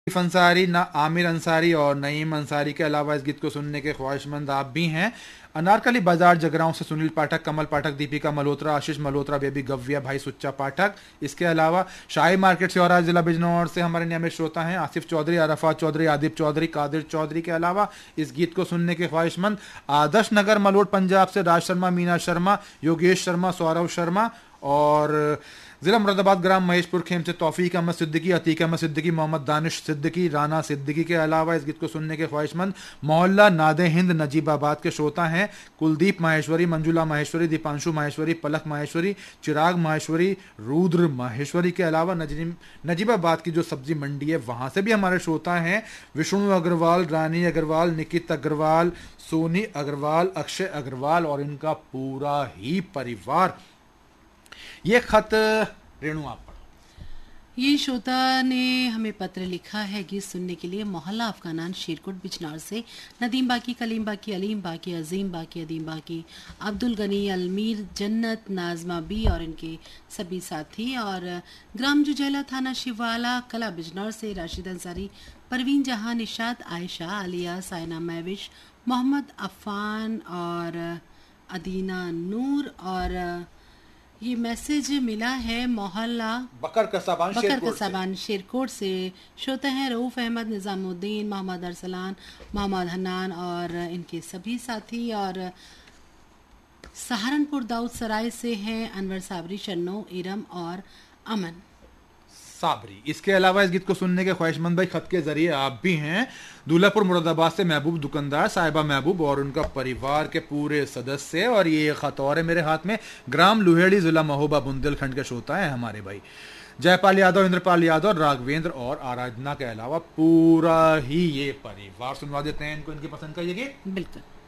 आसिफ अंसारी, ना आमिर अंसारी और नईम अंसारी के अलावा इस गीत को सुनने के ख्वाहिशमंद आप भी हैं। अनारकली बाजार जगरांव से सुनील पाठक, कमल पाठक, दीपिका मल्होत्रा, आशीष मल्होत्रा, बेबी गव्या, भाई सुच्चा पाठक। इसके अलावा शाही मार्केट से और जिला बिजनौर से हमारे नियमित श्रोता हैं आसिफ चौधरी, अरफात चौधरी, आदिप चौधरी, कादिर चौधरी के अलावा इस गीत को सुनने के ख्वाहिशमंद आदर्श नगर मलोट पंजाब से राज शर्मा, मीना शर्मा, योगेश शर्मा, सौरव शर्मा और जिला मुरादाबाद ग्राम महेशपुर खेम से तौफीक अहमद सिद्दीकी, अतीक अहमद सिद्दीकी, मोहम्मद दानिश सिद्दीकी, राना सिद्दीकी के अलावा इस गीत को सुनने के ख्वाहिशमंद मोहल्ला नादे हिंद नजीबाबाद के श्रोता हैं कुलदीप माहेश्वरी, मंजुला माहेश्वरी, दीपांशु माहेश्वरी, पलक माहेश्वरी, चिराग माहेश्वरी, रुद्र माहेश्वरी के अलावा नजीबाबाद की जो सब्जी मंडी है वहां से भी हमारे श्रोता हैं विष्णु अग्रवाल, रानी अग्रवाल, निकित अग्रवाल, सोनी अग्रवाल, अक्षय अग्रवाल और इनका पूरा ही परिवार। ये खत रेणु आप पढ़ो। ये श्रोता ने हमें पत्र लिखा है गीत सुनने के लिए मोहल्ला अफगानान शेरकोट बिजनौर से नदीम बाकी, कलीम बाकी, अलीम बाकी, अजीम बाकी, अदीम बाकी, अब्दुल गनी, अलमीर, जन्नत, नाजमा बी और इनके सभी साथी और ग्राम जुजैला थाना शिवाला कला बिजनौर से राशिद अंसारी, परवीन जहां, निशात, आयशा, आलिया, साइना महविश, मोहम्मद अफान और अदीना नूर। और ये मैसेज मिला है मोहल्ला बकर कसाबान शेरकोट से श्रोता हैं रऊफ अहमद, निजामुद्दीन, मोहम्मद अरसलान, मोहम्मद हन्नान और इनके सभी साथी। और सहारनपुर दाऊद सराय से हैं अनवर साबरी, शन्नो, इरम और अमन साबरी। इसके अलावा इस गीत को सुनने के ख्वाहिशमंद भाई खत के जरिए आप भी हैं दूल्हापुर मुरादाबाद से महबूब दुकानदार, साहिबा महबूब और उनका परिवार के पूरे सदस्य। और ये खत और है मेरे हाथ में ग्राम लुहेड़ी, जिला महोबा, बुंदेलखंड के श्रोता है हमारे भाई जयपाल यादव, इंद्रपाल यादव, राघवेंद्र और आराधना के अलावा पूरा ही ये परिवार। सुनवा देते हैं इनको इनकी पसंद का ये गीत। बिल्कुल।